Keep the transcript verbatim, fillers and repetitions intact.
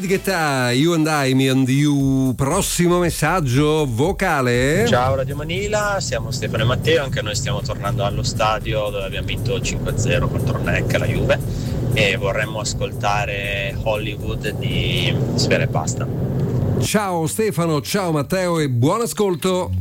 David Guetta, You and I, Me and You. Prossimo messaggio vocale. Ciao Radio Manila, siamo Stefano e Matteo, anche noi stiamo tornando allo stadio dove abbiamo vinto cinque a zero contro il N E C, la Juve, e vorremmo ascoltare Hollywood di Sfera Ebbasta. Ciao Stefano, ciao Matteo e buon ascolto.